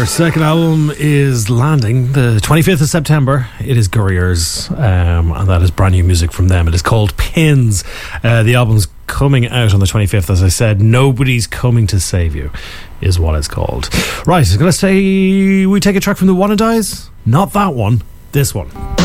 second album is landing the 25th of September. It is Gurriers, and that is brand new music from them. It is called Pins. The album's coming out on the 25th. As I said, Nobody's Coming to Save You is what it's called. Right, I'm going to say we take a track from the Wannadies. Not that one, this one.